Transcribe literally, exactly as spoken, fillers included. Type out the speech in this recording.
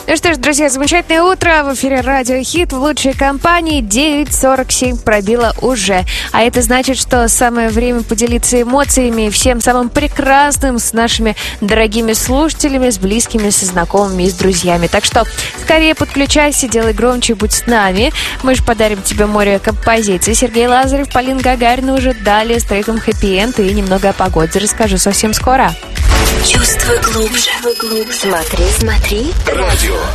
Ну что ж, друзья, замечательное утро. В эфире Радио Хит в лучшей компании. девять сорок семь пробило уже. А это значит, что самое время поделиться эмоциями всем самым прекрасным с нашими дорогими слушателями, с близкими, со знакомыми и с друзьями. Так что скорее подключайся, делай громче, будь с нами. Мы же подарим тебе море композиций. Сергей Лазарев, Полина Гагарина уже далее с треком «Happy End» и немного о погоде расскажу совсем скоро. Чувствуй глубже. Смотри, смотри. Радио